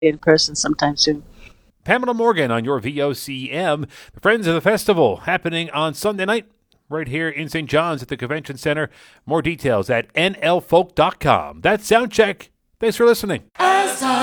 in person sometime soon. Pamela Morgan on your VOCM. The Friends of the Festival happening on Sunday night right here in St. John's at the Convention Center. More details at nlfolk.com. That's Soundcheck. Thanks for listening.